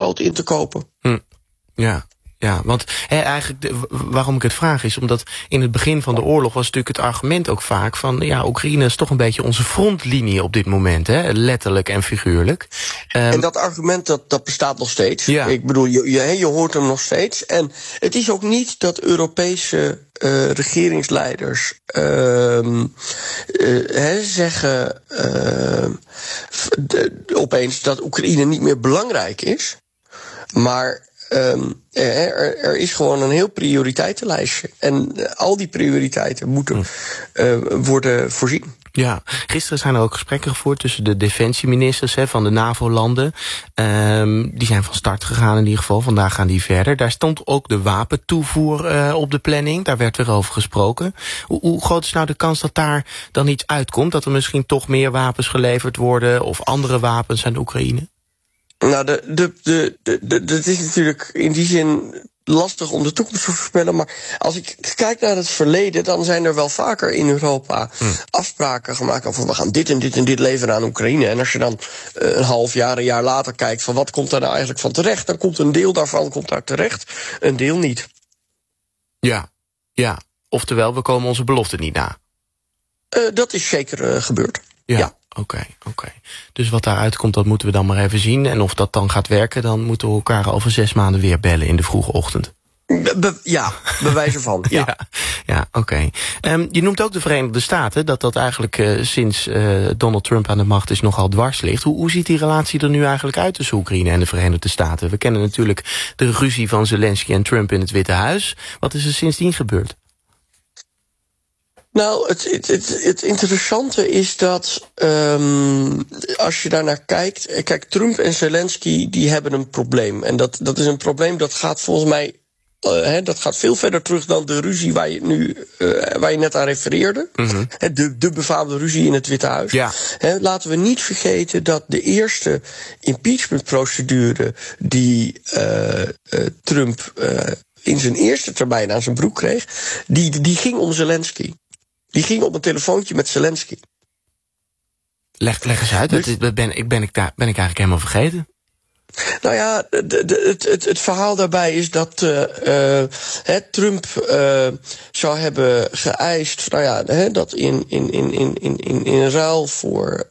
groot in te kopen. Ja, want eigenlijk waarom ik het vraag is omdat in het begin van de oorlog was natuurlijk het argument ook vaak van Oekraïne is toch een beetje onze frontlinie op dit moment, letterlijk en figuurlijk. En dat argument dat bestaat nog steeds. Ja. Ik bedoel, je hoort hem nog steeds. En het is ook niet dat Europese regeringsleiders zeggen opeens dat Oekraïne niet meer belangrijk is. Maar er is gewoon een heel prioriteitenlijstje. En al die prioriteiten moeten worden voorzien. Ja, gisteren zijn er ook gesprekken gevoerd tussen de defensieministers van de NAVO-landen. Die zijn van start gegaan in ieder geval. Vandaag gaan die verder. Daar stond ook de wapentoevoer op de planning. Daar werd weer over gesproken. Hoe groot is nou de kans dat daar dan iets uitkomt? Dat er misschien toch meer wapens geleverd worden of andere wapens aan de Oekraïne? Nou, het is natuurlijk in die zin lastig om de toekomst te voorspellen. Maar als ik kijk naar het verleden, dan zijn er wel vaker in Europa afspraken gemaakt over we gaan dit en dit en dit leveren aan Oekraïne. En als je dan een half jaar, een jaar later kijkt van wat komt daar nou eigenlijk van terecht, dan komt een deel daarvan daar terecht, een deel niet. Ja. Oftewel, we komen onze belofte niet na. Dat is zeker gebeurd. Ja. Oké. Dus wat daaruit komt, dat moeten we dan maar even zien. En of dat dan gaat werken, dan moeten we elkaar over 6 maanden weer bellen in de vroege ochtend. Bij wijze van. Ja, oké. Je noemt ook de Verenigde Staten, dat eigenlijk sinds Donald Trump aan de macht is nogal dwars ligt. Hoe ziet die relatie er nu eigenlijk uit tussen Oekraïne en de Verenigde Staten? We kennen natuurlijk de ruzie van Zelensky en Trump in het Witte Huis. Wat is er sindsdien gebeurd? Nou, het interessante is dat als je daarnaar kijkt. Kijk, Trump en Zelensky die hebben een probleem. En dat is een probleem dat gaat volgens mij. Dat gaat veel verder terug dan de ruzie waar je net aan refereerde. Mm-hmm. De befaamde ruzie in het Witte Huis. Ja. Laten we niet vergeten dat de eerste impeachmentprocedure die Trump in zijn eerste termijn aan zijn broek kreeg, die ging om Zelensky. Die ging op een telefoontje met Zelensky. Leg eens uit, dus, ben ik eigenlijk helemaal vergeten. Nou ja, het verhaal daarbij is dat Trump zou hebben geëist, dat in ruil voor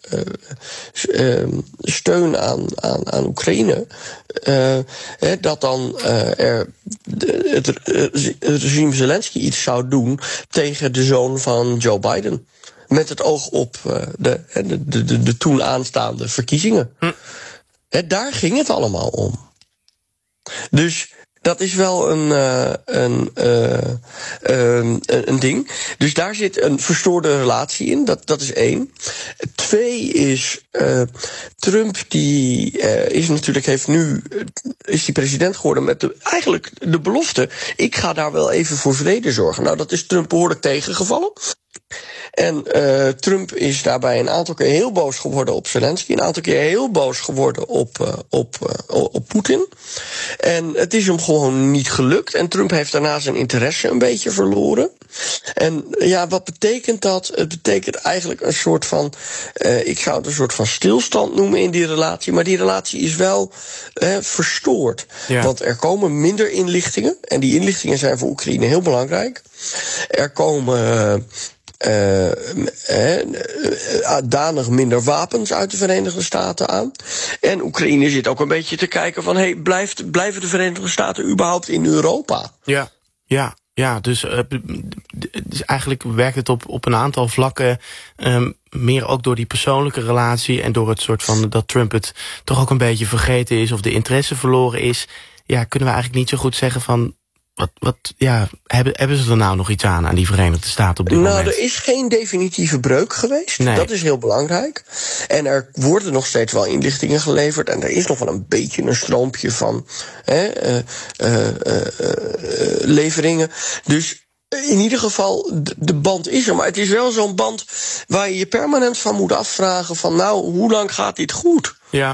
steun aan Oekraïne, dat dan het regime Zelensky iets zou doen tegen de zoon van Joe Biden. Met het oog op de toen aanstaande verkiezingen. Daar ging het allemaal om. Dus dat is wel een ding. Dus daar zit een verstoorde relatie in. Dat is 1. 2 is Trump is die president geworden met eigenlijk de belofte. Ik ga daar wel even voor vrede zorgen. Nou, dat is Trump behoorlijk tegengevallen. En Trump is daarbij een aantal keer heel boos geworden op Zelensky. Een aantal keer heel boos geworden op Poetin. En het is hem gewoon niet gelukt. En Trump heeft daarna zijn interesse een beetje verloren. En ja, wat betekent dat? Het betekent eigenlijk een soort van, ik zou het een soort van stilstand noemen in die relatie. Maar die relatie is wel verstoord. Ja. Want er komen minder inlichtingen. En die inlichtingen zijn voor Oekraïne heel belangrijk. Er komen danig minder wapens uit de Verenigde Staten aan. En Oekraïne zit ook een beetje te kijken van, blijven de Verenigde Staten überhaupt in Europa? Ja, dus eigenlijk werkt het op een aantal vlakken, meer ook door die persoonlijke relatie en door het soort van dat Trump het toch ook een beetje vergeten is of de interesse verloren is. Ja, kunnen we eigenlijk niet zo goed zeggen van, hebben ze er nou nog iets aan die Verenigde Staten op dit moment? Nou, er is geen definitieve breuk geweest. Nee. Dat is heel belangrijk. En er worden nog steeds wel inlichtingen geleverd. En er is nog wel een beetje een stroompje van leveringen. Dus in ieder geval, de band is er. Maar het is wel zo'n band waar je je permanent van moet afvragen van, nou, hoe lang gaat dit goed?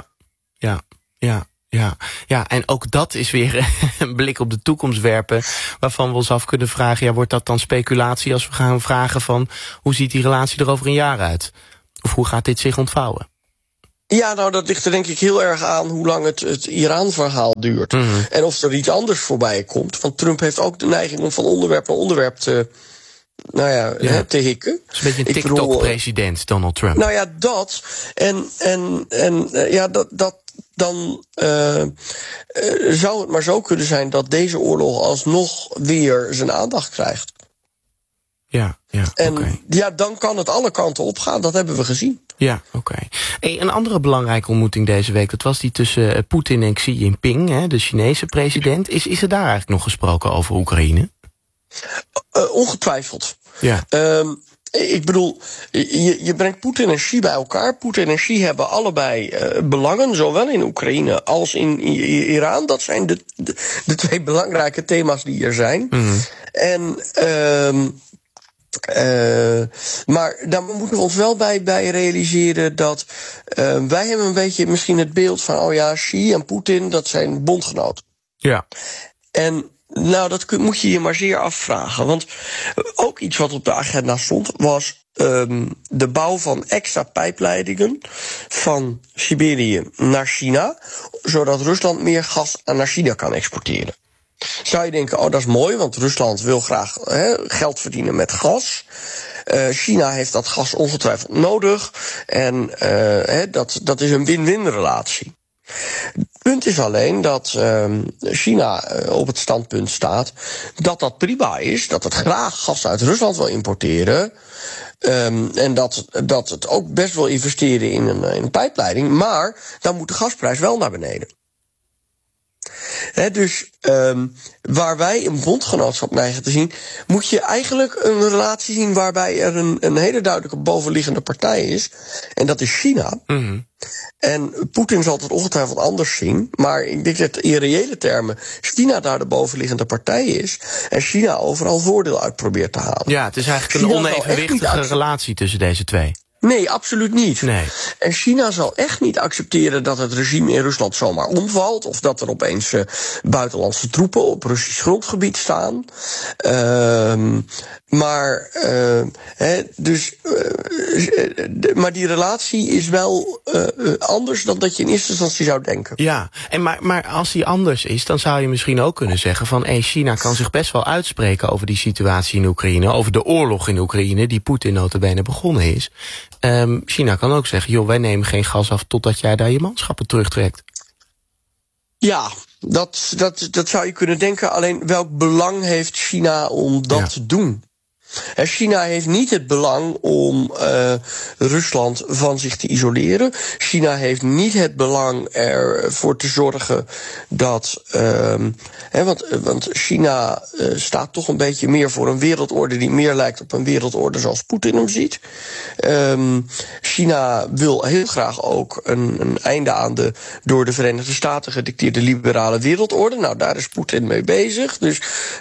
Ja, en ook dat is weer een blik op de toekomst werpen, waarvan we ons af kunnen vragen, wordt dat dan speculatie als we gaan vragen van, hoe ziet die relatie er over een jaar uit? Of hoe gaat dit zich ontvouwen? Ja, nou, dat ligt er denk ik heel erg aan hoe lang het Iran-verhaal duurt. Mm-hmm. En of er iets anders voorbij komt. Want Trump heeft ook de neiging om van onderwerp naar onderwerp te hikken. Het is een beetje een TikTok-president, Donald Trump. Nou ja, dat. Dan zou het maar zo kunnen zijn dat deze oorlog alsnog weer zijn aandacht krijgt. Ja, en dan kan het alle kanten opgaan. Dat hebben we gezien. Ja, oké. Een andere belangrijke ontmoeting deze week, dat was die tussen Poetin en Xi Jinping, de Chinese president. Is er daar eigenlijk nog gesproken over Oekraïne? Ongetwijfeld. Ja. Ik bedoel, je brengt Poetin en Xi bij elkaar. Poetin en Xi hebben allebei belangen, zowel in Oekraïne als in Iran. Dat zijn de twee belangrijke thema's die er zijn. Mm-hmm. Maar daar moeten we ons wel bij realiseren dat wij hebben een beetje misschien het beeld van, Xi en Poetin, dat zijn bondgenoten. Ja. En nou, dat moet je je maar zeer afvragen. Want ook iets wat op de agenda stond was de bouw van extra pijpleidingen van Siberië naar China, zodat Rusland meer gas naar China kan exporteren. Zou je denken, dat is mooi, want Rusland wil graag geld verdienen met gas. China heeft dat gas ongetwijfeld nodig. En dat is een win-win relatie. Het punt is alleen dat China op het standpunt staat dat prima is, dat het graag gas uit Rusland wil importeren. En dat het ook best wil investeren in een pijpleiding, maar dan moet de gasprijs wel naar beneden. Dus waar wij een bondgenootschap neigen te zien, moet je eigenlijk een relatie zien waarbij er een hele duidelijke bovenliggende partij is. En dat is China. Mm-hmm. En Poetin zal het ongetwijfeld anders zien. Maar ik denk dat in reële termen China daar de bovenliggende partij is. En China overal voordeel uit probeert te halen. Ja, het is eigenlijk een onevenwichtige relatie tussen deze twee. Nee, absoluut niet. Nee. En China zal echt niet accepteren dat het regime in Rusland zomaar omvalt, of dat er opeens buitenlandse troepen op Russisch grondgebied staan. Maar die relatie is wel anders dan dat je in eerste instantie zou denken. Ja, maar als die anders is, dan zou je misschien ook kunnen zeggen van China kan zich best wel uitspreken over die situatie in Oekraïne, over de oorlog in Oekraïne, die Poetin nota bene begonnen is. China kan ook zeggen, joh, wij nemen geen gas af totdat jij daar je manschappen terugtrekt. Ja, dat zou je kunnen denken. Alleen welk belang heeft China om dat te doen? En China heeft niet het belang om Rusland van zich te isoleren. China heeft niet het belang ervoor te zorgen dat want China staat toch een beetje meer voor een wereldorde die meer lijkt op een wereldorde zoals Poetin hem ziet. China wil heel graag ook een einde aan de door de Verenigde Staten gedicteerde liberale wereldorde. Nou, daar is Poetin mee bezig. Dus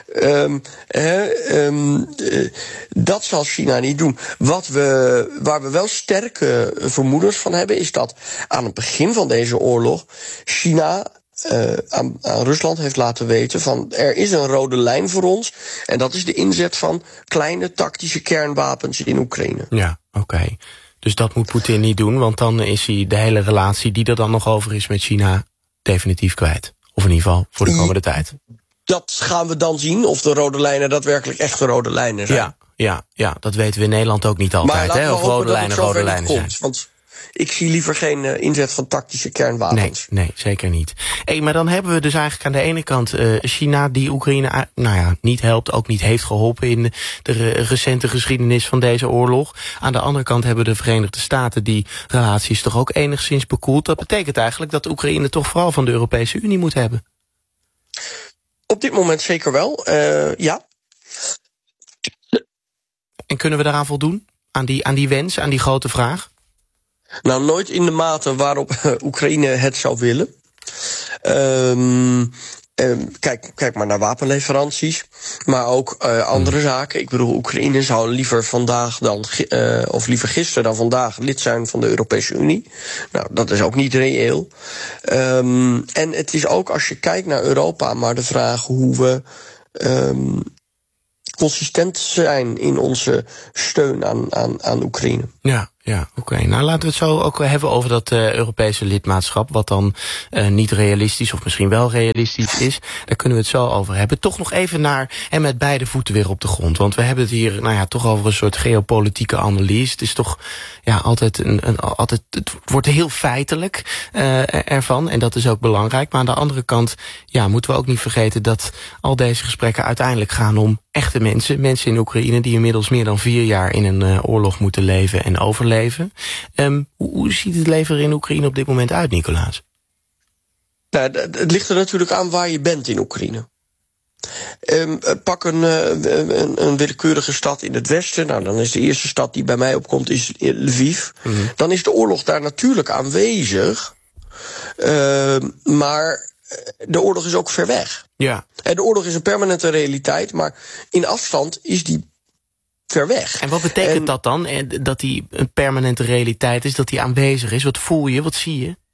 dat zal China niet doen. Waar we wel sterke vermoedens van hebben, is dat aan het begin van deze oorlog China aan Rusland heeft laten weten van er is een rode lijn voor ons. En dat is de inzet van kleine tactische kernwapens in Oekraïne. Ja, oké. Dus dat moet Poetin niet doen, want dan is hij de hele relatie die er dan nog over is met China definitief kwijt. Of in ieder geval voor de komende tijd. Dat gaan we dan zien, of de rode lijnen daadwerkelijk echte rode lijnen zijn. Ja, dat weten we in Nederland ook niet altijd, hè? Of rode lijnen zijn. Want ik zie liever geen inzet van tactische kernwapens. Nee, zeker niet. Maar dan hebben we dus eigenlijk aan de ene kant China die Oekraïne niet helpt, ook niet heeft geholpen in de recente geschiedenis van deze oorlog. Aan de andere kant hebben we de Verenigde Staten die relaties toch ook enigszins bekoeld. Dat betekent eigenlijk dat Oekraïne toch vooral van de Europese Unie moet hebben. Op dit moment zeker wel, ja. En kunnen we daaraan voldoen? Aan die wens, aan die grote vraag? Nou, nooit in de mate waarop Oekraïne het zou willen. Kijk maar naar wapenleveranties, maar ook andere zaken. Ik bedoel, Oekraïne zou liever liever gisteren dan vandaag lid zijn van de Europese Unie. Nou, dat is ook niet reëel. En het is ook, als je kijkt naar Europa, maar de vraag hoe we consistent zijn in onze steun aan Oekraïne. Ja, oké. Nou, laten we het zo ook hebben over dat Europese lidmaatschap, wat dan niet realistisch of misschien wel realistisch is. Daar kunnen we het zo over hebben. Toch nog even naar en met beide voeten weer op de grond. Want we hebben het hier toch over een soort geopolitieke analyse. Het is toch altijd het wordt heel feitelijk ervan. En dat is ook belangrijk. Maar aan de andere kant moeten we ook niet vergeten dat al deze gesprekken uiteindelijk gaan om echte mensen. Mensen in Oekraïne die inmiddels meer dan 4 jaar in een oorlog moeten leven en overleven. Hoe ziet het leven er in Oekraïne op dit moment uit, Nicolaas? Nou, het ligt er natuurlijk aan waar je bent in Oekraïne. Pak een willekeurige stad in het westen. Nou, dan is de eerste stad die bij mij opkomt is Lviv. Mm-hmm. Dan is de oorlog daar natuurlijk aanwezig. Maar de oorlog is ook ver weg. Ja. En de oorlog is een permanente realiteit, maar in afstand is die ver weg. En wat betekent dat dan? Dat die een permanente realiteit is, dat die aanwezig is? Wat voel je? Wat zie je?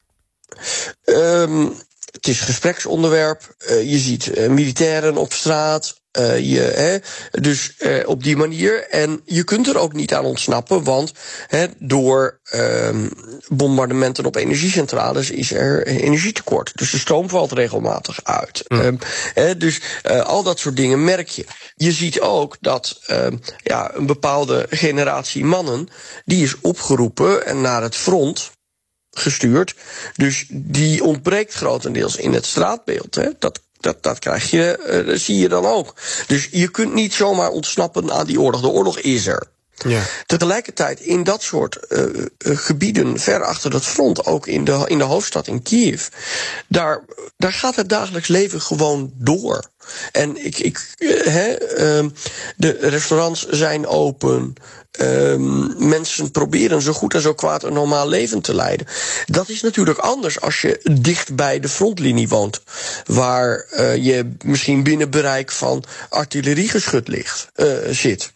Het is gespreksonderwerp. Je ziet militairen op straat. Dus op die manier. En je kunt er ook niet aan ontsnappen, want door bombardementen op energiecentrales is er energietekort. Dus de stroom valt regelmatig uit. Dus al dat soort dingen merk je. Je ziet ook dat een bepaalde generatie mannen, die is opgeroepen en naar het front gestuurd. Dus die ontbreekt grotendeels in het straatbeeld. Hè. Dat krijg je, dat zie je dan ook. Dus je kunt niet zomaar ontsnappen aan die oorlog. De oorlog is er. Ja. Tegelijkertijd in dat soort gebieden ver achter het front, ook in de hoofdstad in Kiev, daar gaat het dagelijks leven gewoon door. En de restaurants zijn open. Mensen proberen zo goed en zo kwaad een normaal leven te leiden. Dat is natuurlijk anders als je dicht bij de frontlinie woont, waar je misschien binnen bereik van artilleriegeschut zit.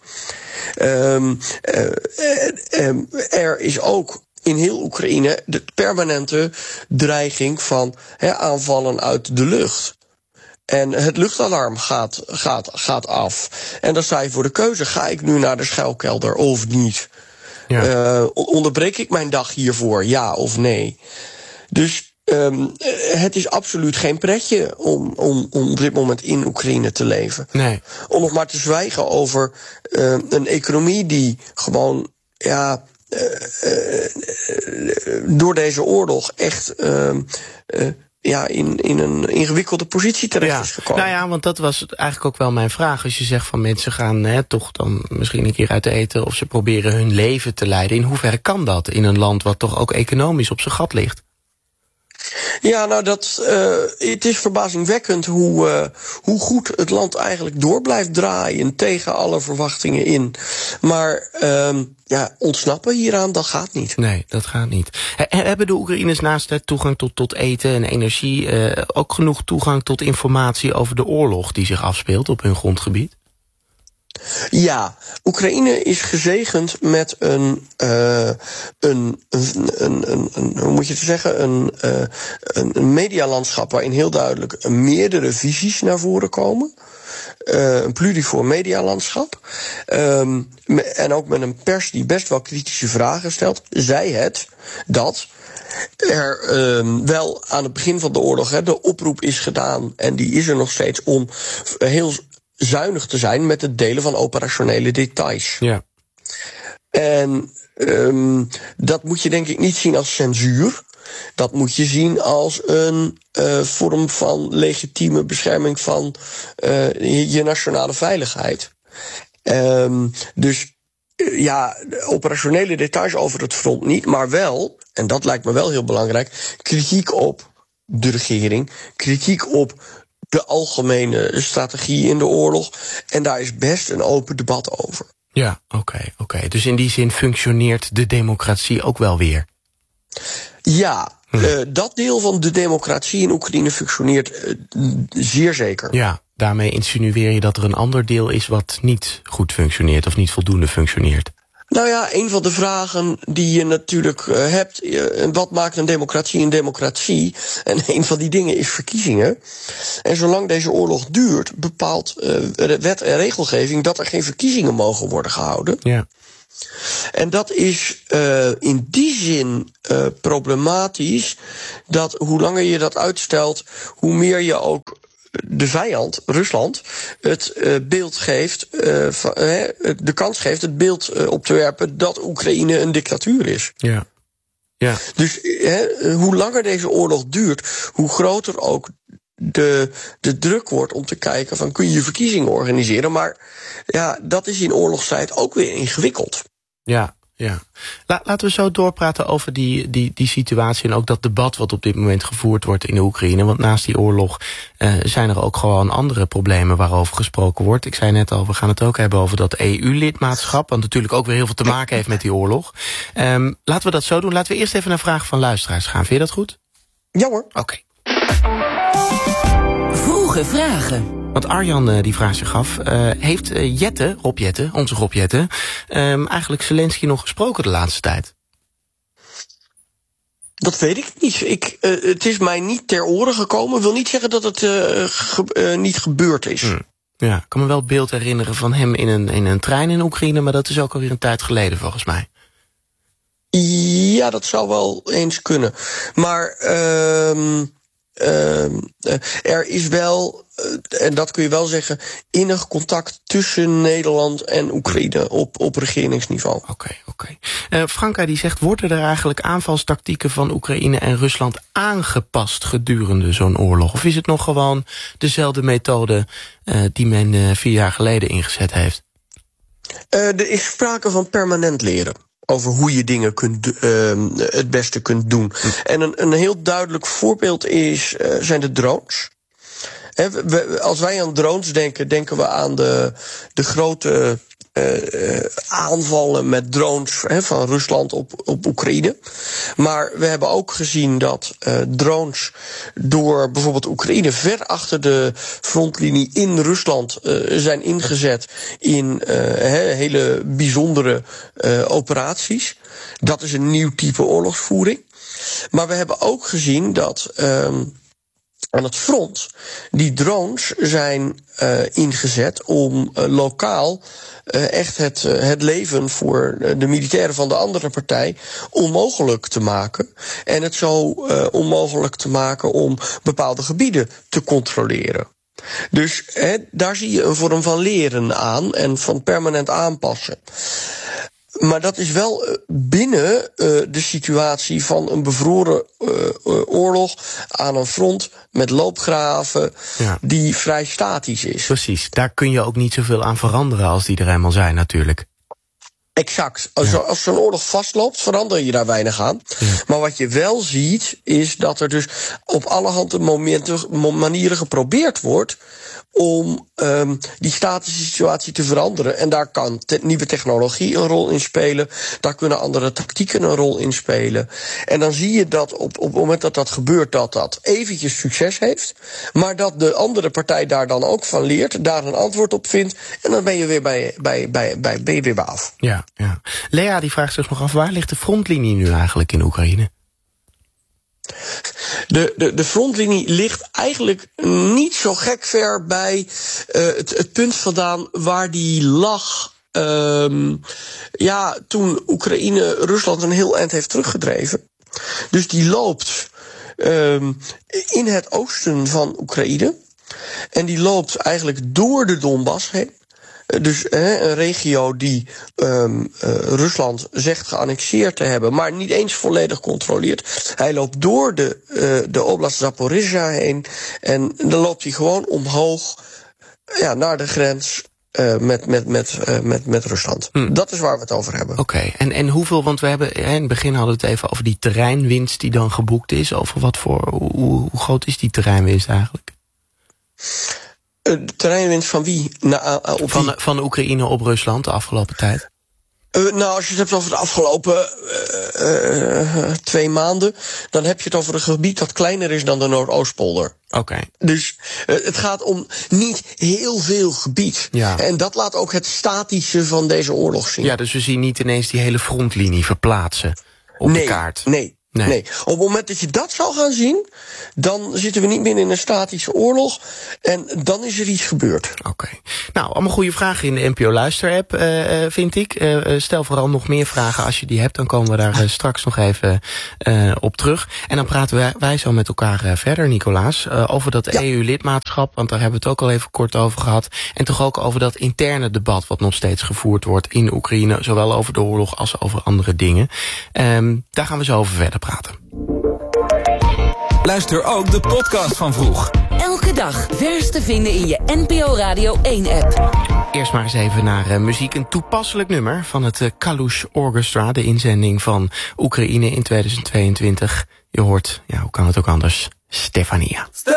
Er is ook in heel Oekraïne de permanente dreiging van aanvallen uit de lucht. En het luchtalarm gaat af. En dan sta je voor de keuze, ga ik nu naar de schuilkelder of niet? Ja. Onderbreek ik mijn dag hiervoor, ja of nee? Dus het is absoluut geen pretje om op dit moment in Oekraïne te leven. Nee. Om nog maar te zwijgen over een economie die gewoon door deze oorlog echt in een ingewikkelde positie terecht is gekomen. Nou ja, want dat was eigenlijk ook wel mijn vraag. Als je zegt van mensen gaan toch dan misschien een keer uit eten, of ze proberen hun leven te leiden. In hoeverre kan dat in een land wat toch ook economisch op zijn gat ligt? Ja, nou het is verbazingwekkend hoe goed het land eigenlijk door blijft draaien tegen alle verwachtingen in. Maar ontsnappen hieraan, dat gaat niet. Nee, dat gaat niet. Hebben de Oekraïners naast toegang tot eten en energie ook genoeg toegang tot informatie over de oorlog die zich afspeelt op hun grondgebied? Ja, Oekraïne is gezegend met hoe moet je het zeggen, een medialandschap waarin heel duidelijk meerdere visies naar voren komen. Een pluriform medialandschap. En ook met een pers die best wel kritische vragen stelt. Zij het dat er wel aan het begin van de oorlog de oproep is gedaan, en die is er nog steeds, om heel zuinig te zijn met het delen van operationele details. Ja. En dat moet je denk ik niet zien als censuur. Dat moet je zien als een vorm van legitieme bescherming van je nationale veiligheid. Dus operationele details over het front niet, maar wel, en dat lijkt me wel heel belangrijk, kritiek op de regering, kritiek op de algemene strategie in de oorlog. En daar is best een open debat over. Ja, oké. Dus in die zin functioneert de democratie ook wel weer? Ja, dat deel van de democratie in Oekraïne functioneert zeer zeker. Ja, daarmee insinueer je dat er een ander deel is wat niet goed functioneert of niet voldoende functioneert? Nou ja, een van de vragen die je natuurlijk hebt, wat maakt een democratie een democratie? En een van die dingen is verkiezingen. En zolang deze oorlog duurt, bepaalt wet en regelgeving dat er geen verkiezingen mogen worden gehouden. Ja. En dat is in die zin problematisch, dat hoe langer je dat uitstelt, hoe meer je ook de vijand, Rusland, het beeld geeft, de kans geeft het beeld op te werpen dat Oekraïne een dictatuur is. Ja. Ja. Dus hoe langer deze oorlog duurt, hoe groter ook de druk wordt om te kijken van kun je verkiezingen organiseren. Maar ja, dat is in oorlogstijd ook weer ingewikkeld. Ja. Laten we zo doorpraten over die situatie en ook dat debat wat op dit moment gevoerd wordt in de Oekraïne. Want naast die oorlog zijn er ook gewoon andere problemen waarover gesproken wordt. Ik zei net al, we gaan het ook hebben over dat EU-lidmaatschap, wat natuurlijk ook weer heel veel te maken heeft met die oorlog. Laten we dat zo doen. Laten we eerst even naar vragen van luisteraars gaan. Vind je dat goed? Ja hoor. Oké. Vroege vragen. Want Arjan die vraag zich af, heeft Rob Jetten, onze Rob Jetten, eigenlijk Zelensky nog gesproken de laatste tijd? Dat weet ik niet. Het is mij niet ter oren gekomen. Wil niet zeggen dat het niet gebeurd is. Ja, ik kan me wel het beeld herinneren van hem in een trein in Oekraïne, maar dat is ook alweer een tijd geleden volgens mij. Ja, dat zou wel eens kunnen. Maar er is wel, en dat kun je wel zeggen, innig contact tussen Nederland en Oekraïne op regeringsniveau. Oké. Franka die zegt, worden er eigenlijk aanvalstactieken van Oekraïne en Rusland aangepast gedurende zo'n oorlog? Of is het nog gewoon dezelfde methode die men 4 jaar geleden ingezet heeft? Er is sprake van permanent leren over hoe je dingen het beste kunt doen. En een heel duidelijk voorbeeld zijn de drones. Als wij aan drones denken we aan de grote aanvallen met drones van Rusland op Oekraïne. Maar we hebben ook gezien dat drones door bijvoorbeeld Oekraïne ver achter de frontlinie in Rusland zijn ingezet in hele bijzondere operaties. Dat is een nieuw type oorlogsvoering. Maar we hebben ook gezien dat aan het front die drones zijn ingezet om lokaal echt het leven voor de militairen van de andere partij onmogelijk te maken. En het zo onmogelijk te maken om bepaalde gebieden te controleren. Dus daar zie je een vorm van leren aan en van permanent aanpassen. Maar dat is wel binnen de situatie van een bevroren oorlog aan een front met loopgraven die vrij statisch is. Precies, daar kun je ook niet zoveel aan veranderen als die er eenmaal zijn natuurlijk. Exact. Als zo'n oorlog vastloopt, verander je daar weinig aan. Ja. Maar wat je wel ziet, is dat er dus op allerhande manieren geprobeerd wordt om die statische situatie te veranderen. En daar kan nieuwe technologie een rol in spelen. Daar kunnen andere tactieken een rol in spelen. En dan zie je dat op het moment dat dat gebeurt, dat eventjes succes heeft. Maar dat de andere partij daar dan ook van leert, daar een antwoord op vindt. En dan ben je weer ben je weer bij af. Ja. Lea die vraagt zich nog af, waar ligt de frontlinie nu eigenlijk in Oekraïne? De frontlinie ligt eigenlijk niet zo gek ver bij het punt vandaan waar die lag toen Oekraïne Rusland een heel eind heeft teruggedreven. Dus die loopt in het oosten van Oekraïne. En die loopt eigenlijk door de Donbass heen. Dus een regio die Rusland zegt geannexeerd te hebben, maar niet eens volledig controleert. Hij loopt door de oblast Zaporizhzhia heen en dan loopt hij gewoon omhoog naar de grens met Rusland. Dat is waar we het over hebben. Oké. En hoeveel, want we hebben in het begin hadden we het even over die terreinwinst die dan geboekt is. Over hoe groot is die terreinwinst eigenlijk? De terreinwinst van wie? Van Oekraïne op Rusland de afgelopen tijd? Als je het hebt over de afgelopen 2 maanden, dan heb je het over een gebied dat kleiner is dan de Noordoostpolder. Oké. Dus het gaat om niet heel veel gebied. Ja. En dat laat ook het statische van deze oorlog zien. Ja, dus we zien niet ineens die hele frontlinie verplaatsen op de kaart. Nee. Op het moment dat je dat zal gaan zien, dan zitten we niet meer in een statische oorlog. En dan is er iets gebeurd. Oké. Nou, allemaal goede vragen in de NPO Luister-app, vind ik. Stel vooral nog meer vragen als je die hebt. Dan komen we daar straks nog even op terug. En dan praten wij zo met elkaar verder, Nicolaas. Over dat EU-lidmaatschap, want daar hebben we het ook al even kort over gehad. En toch ook over dat interne debat wat nog steeds gevoerd wordt in Oekraïne. Zowel over de oorlog als over andere dingen. Daar gaan we zo over verder praten. Luister ook de podcast van Vroeg. Elke dag vers te vinden in je NPO Radio 1-app. Eerst maar eens even naar muziek. Een toepasselijk nummer van het Kalush Orchestra. De inzending van Oekraïne in 2022. Je hoort, hoe kan het ook anders, Stefania.